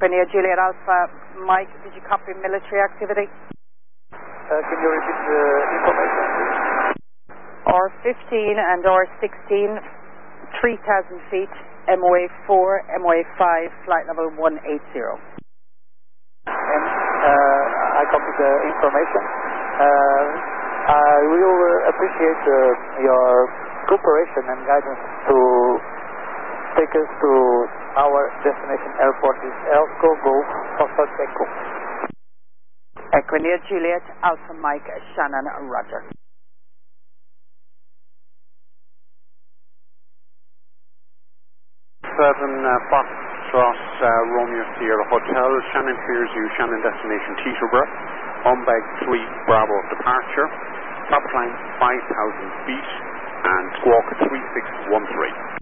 Equinea Juliet Alpha, Mike, did you copy military activity? Can you repeat the information, please? R15 and R16, 3,000 feet, MOA 4, MOA 5, flight level 180. And I copy the information. I will appreciate your cooperation and guidance to take us to our destination airport is Elko Golf Foxtrot Echo. Equinea Juliet Alpha Mike Shannon Roger. 7 Foxtrot Romeo Sierra Hotel, Shannon clears you, Shannon destination Teterborough, Umbag 3 Bravo departure, top climb 5,000 feet and squawk 3613.